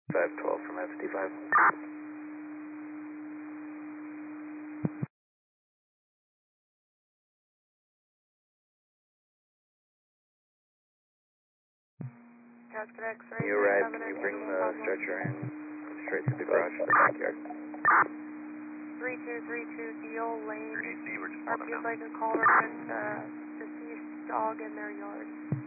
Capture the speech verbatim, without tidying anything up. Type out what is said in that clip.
five twelve from F fifty-five. When you arrive, can you bring the stretcher in straight to the garage, the backyard? three two three two Deal Lane. three D C, we're just pulling I'd them like down. a call reference uh, deceased dog in their yard.